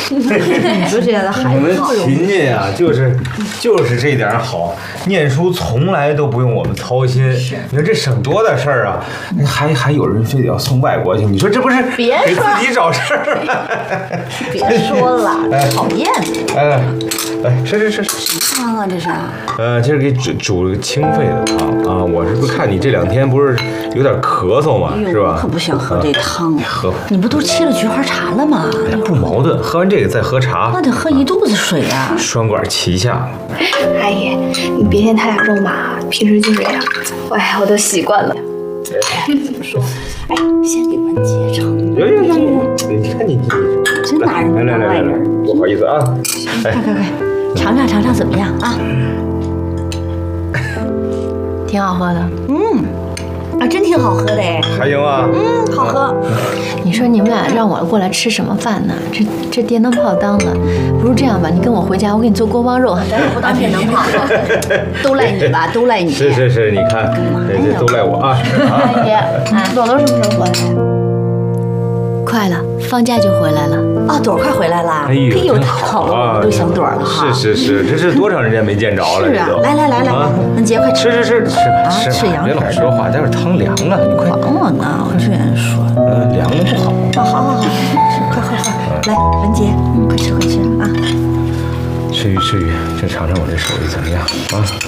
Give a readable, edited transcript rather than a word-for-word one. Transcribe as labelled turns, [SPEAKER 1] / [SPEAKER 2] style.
[SPEAKER 1] 你说这样的孩子，
[SPEAKER 2] 我们勤勤呀，就是这一点好，念书从来都不用我们操心。你说这省多大事儿啊！还有人非得要送外国去，你说这不是给自己找事儿？
[SPEAKER 1] 别说了，讨厌！
[SPEAKER 2] 吃。
[SPEAKER 1] 什么汤啊？这是？
[SPEAKER 2] 这是给煮个清肺的汤啊。我是不是看你这2天不是有点咳嗽嘛，是吧？
[SPEAKER 1] 可不想喝这汤。
[SPEAKER 2] 喝。
[SPEAKER 1] 你不都沏了菊花茶了吗？
[SPEAKER 2] 不矛盾，喝完这个再喝茶。
[SPEAKER 1] 那得喝一肚子水啊！
[SPEAKER 2] 双管齐下。
[SPEAKER 3] 阿姨，你别嫌他俩肉麻，平时就这样。哎，我都习惯了。
[SPEAKER 1] 怎么说？哎，先给文杰尝。
[SPEAKER 2] 有，你看你
[SPEAKER 1] 真拿人当外人。
[SPEAKER 2] 不好意思啊。
[SPEAKER 1] 快，尝尝怎么样啊？
[SPEAKER 3] 挺好喝的。
[SPEAKER 1] 真挺好喝的哎。
[SPEAKER 2] 还行啊。
[SPEAKER 1] 好喝。
[SPEAKER 3] 你说你们俩让我过来吃什么饭呢？这电灯泡当的，不如这样吧，你跟我回家，我给你做锅包肉，咱也不当电灯泡。
[SPEAKER 1] 都赖你吧，都赖你。
[SPEAKER 2] 是，你看，这都赖我啊。
[SPEAKER 3] 阿姨，朵朵什么时候回来呀？快了，放假就回来了。
[SPEAKER 1] 哦，朵快回来了。
[SPEAKER 2] 哎呦，真
[SPEAKER 1] 好了，我都想朵了哈。
[SPEAKER 2] 是，这是多长时间没见着了？
[SPEAKER 1] 是啊，来，文杰快吃。
[SPEAKER 2] 吃羊。别老说话，待会儿汤凉了，你快。
[SPEAKER 1] 管我呢，我这样说。
[SPEAKER 2] 凉了不好。
[SPEAKER 1] 好，快喝。来，文杰，快吃啊。
[SPEAKER 2] 吃鱼，这尝尝我这手艺怎么样啊？